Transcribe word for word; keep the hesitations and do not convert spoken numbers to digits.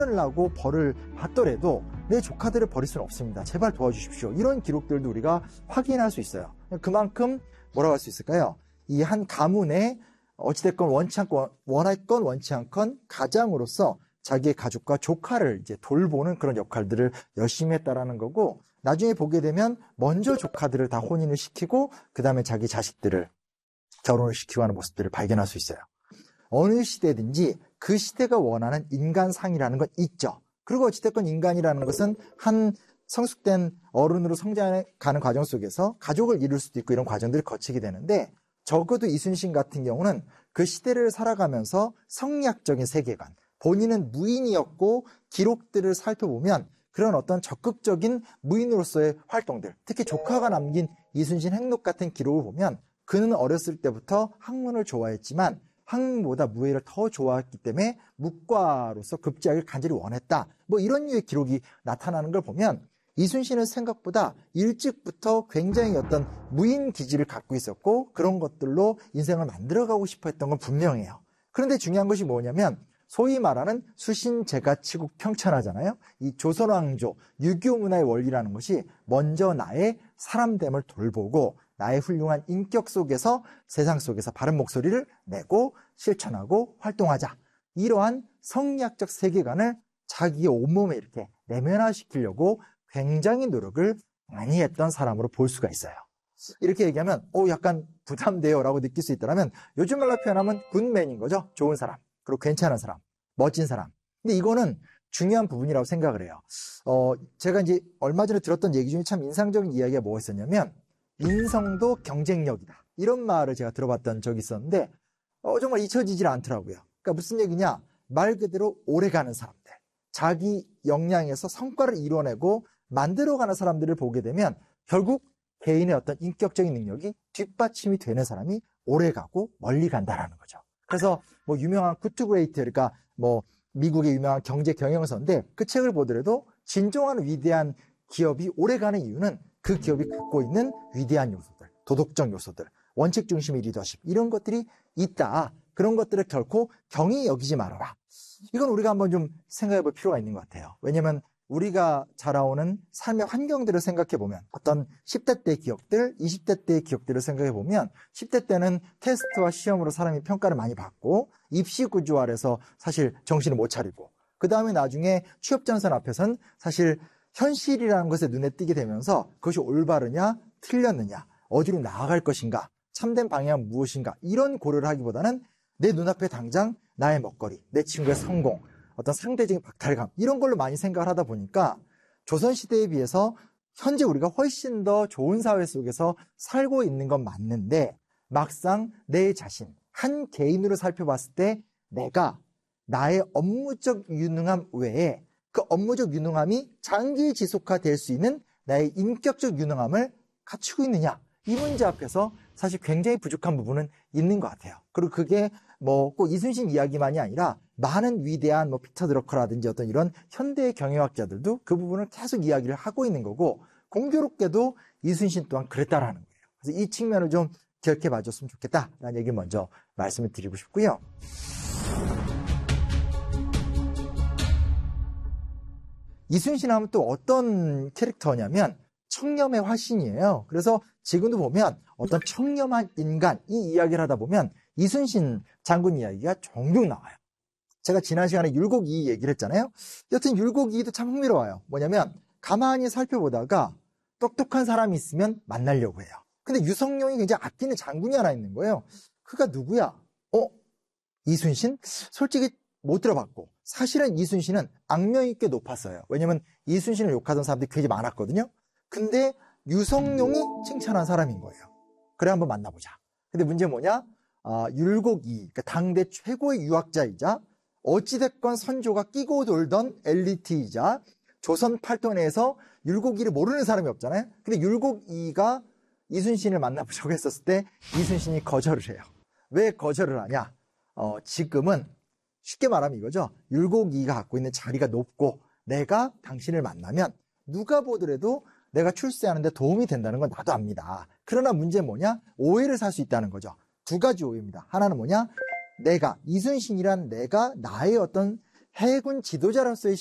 하고 벌을 받더라도 내 조카들을 버릴 수는 없습니다. 제발 도와주십시오. 이런 기록들도 우리가 확인할 수 있어요. 그만큼 뭐라고 할 수 있을까요? 이 한 가문에 어찌됐건 원치 않건, 원했건 원치 않건 가장으로서 자기의 가족과 조카를 이제 돌보는 그런 역할들을 열심히 했다라는 거고, 나중에 보게 되면 먼저 조카들을 다 혼인을 시키고 그 다음에 자기 자식들을 결혼을 시키고 하는 모습들을 발견할 수 있어요. 어느 시대든지 그 시대가 원하는 인간상이라는 건 있죠. 그리고 어찌됐건 인간이라는 것은 한 성숙된 어른으로 성장하는 과정 속에서 가족을 이룰 수도 있고 이런 과정들을 거치게 되는데, 적어도 이순신 같은 경우는 그 시대를 살아가면서 성리학적인 세계관, 본인은 무인이었고 기록들을 살펴보면 그런 어떤 적극적인 무인으로서의 활동들, 특히 조카가 남긴 이순신 행록 같은 기록을 보면 그는 어렸을 때부터 학문을 좋아했지만 학문보다 무예를 더 좋아했기 때문에 묵과로서 급제하기를 간절히 원했다. 뭐 이런 류의 기록이 나타나는 걸 보면 이순신은 생각보다 일찍부터 굉장히 어떤 무인 기질을 갖고 있었고 그런 것들로 인생을 만들어가고 싶어 했던 건 분명해요. 그런데 중요한 것이 뭐냐면 소위 말하는 수신제가치국 평천하잖아요. 이 조선왕조, 유교 문화의 원리라는 것이 먼저 나의 사람됨을 돌보고 나의 훌륭한 인격 속에서 세상 속에서 바른 목소리를 내고 실천하고 활동하자. 이러한 성리학적 세계관을 자기의 온몸에 이렇게 내면화시키려고 굉장히 노력을 많이 했던 사람으로 볼 수가 있어요. 이렇게 얘기하면 오 약간 부담돼요 라고 느낄 수 있다면 요즘 말로 표현하면 굿맨인 거죠. 좋은 사람, 그리고 괜찮은 사람, 멋진 사람. 근데 이거는 중요한 부분이라고 생각을 해요. 어, 제가 이제 얼마 전에 들었던 얘기 중에 참 인상적인 이야기가 뭐가 있었냐면 인성도 경쟁력이다. 이런 말을 제가 들어봤던 적이 있었는데 어, 정말 잊혀지질 않더라고요. 그러니까 무슨 얘기냐? 말 그대로 오래가는 사람들, 자기 역량에서 성과를 이뤄내고 만들어가는 사람들을 보게 되면 결국 개인의 어떤 인격적인 능력이 뒷받침이 되는 사람이 오래가고 멀리 간다라는 거죠. 그래서 뭐 유명한 굿투그레이트, 그러니까 뭐 미국의 유명한 경제 경영서인데 그 책을 보더라도 진정한 위대한 기업이 오래가는 이유는 그 기업이 갖고 있는 위대한 요소들, 도덕적 요소들, 원칙 중심의 리더십, 이런 것들이 있다. 그런 것들을 결코 경히 여기지 말아라. 이건 우리가 한번 좀 생각해 볼 필요가 있는 것 같아요. 왜냐하면 우리가 자라오는 삶의 환경들을 생각해 보면 어떤 십 대 때의 기억들, 이십 대 때의 기억들을 생각해 보면 십 대 때는 테스트와 시험으로 사람이 평가를 많이 받고 입시 구조 아래서 사실 정신을 못 차리고 그 다음에 나중에 취업 전선 앞에서는 사실 현실이라는 것에 눈에 띄게 되면서 그것이 올바르냐 틀렸느냐, 어디로 나아갈 것인가, 참된 방향은 무엇인가, 이런 고려를 하기보다는 내 눈앞에 당장 나의 먹거리, 내 친구의 성공, 어떤 상대적인 박탈감, 이런 걸로 많이 생각을 하다 보니까 조선시대에 비해서 현재 우리가 훨씬 더 좋은 사회 속에서 살고 있는 건 맞는데 막상 내 자신, 한 개인으로 살펴봤을 때 내가 나의 업무적 유능함 외에 그 업무적 유능함이 장기 지속화될 수 있는 나의 인격적 유능함을 갖추고 있느냐, 이 문제 앞에서 사실 굉장히 부족한 부분은 있는 것 같아요. 그리고 그게 뭐 꼭 이순신 이야기만이 아니라 많은 위대한 뭐 피터 드러커라든지 어떤 이런 현대의 경영학자들도 그 부분을 계속 이야기를 하고 있는 거고, 공교롭게도 이순신 또한 그랬다라는 거예요. 그래서 이 측면을 좀 기억해 봐줬으면 좋겠다라는 얘기 먼저 말씀을 드리고 싶고요. 이순신 하면 또 어떤 캐릭터냐면 청렴의 화신이에요. 그래서 지금도 보면 어떤 청렴한 인간, 이 이야기를 하다 보면 이순신 장군 이야기가 종종 나와요. 제가 지난 시간에 율곡이 얘기를 했잖아요. 여튼 율곡이도 참 흥미로워요. 뭐냐면 가만히 살펴보다가 똑똑한 사람이 있으면 만나려고 해요. 근데 유성룡이 굉장히 아끼는 장군이 하나 있는 거예요. 그가 누구야? 어? 이순신? 솔직히 못 들어봤고, 사실은 이순신은 악명이 꽤 높았어요. 왜냐면 이순신을 욕하던 사람들이 굉장히 많았거든요. 근데 유성룡이 칭찬한 사람인 거예요. 그래 한번 만나보자. 근데 문제는 뭐냐? 아, 율곡이, 그러니까 당대 최고의 유학자이자 어찌됐건 선조가 끼고 돌던 엘리트이자 조선 팔도 내에서 율곡이를 모르는 사람이 없잖아요. 근데 율곡이가 이순신을 만나보자고 했었을 때 이순신이 거절을 해요. 왜 거절을 하냐? 어, 지금은 쉽게 말하면 이거죠. 율곡이가 갖고 있는 자리가 높고 내가 당신을 만나면 누가 보더라도 내가 출세하는 데 도움이 된다는 건 나도 압니다. 그러나 문제는 뭐냐? 오해를 살 수 있다는 거죠. 두 가지 오해입니다. 하나는 뭐냐? 내가, 이순신이란 내가 나의 어떤 해군 지도자로서의